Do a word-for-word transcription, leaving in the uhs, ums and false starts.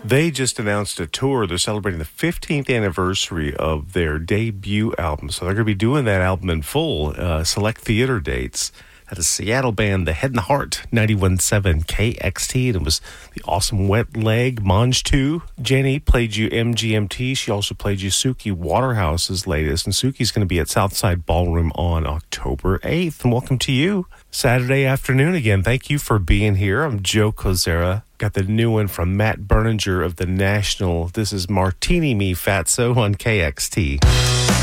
They just announced a tour. They're celebrating the fifteenth anniversary of their debut album. So they're going to be doing that album in full, uh, select theater dates at a Seattle band, The Head and the Heart, ninety-one point seven K X T. And it was the awesome Wet Leg, Monge two. Jenny played you M G M T. She also played you Suki Waterhouse's latest. And Suki's going to be at Southside Ballroom on October eighth. And welcome to you, Saturday afternoon again. Thank you for being here. I'm Joe Kozera. Got the new one from Matt Berninger of The National. This is Martini Me Fatso on K X T.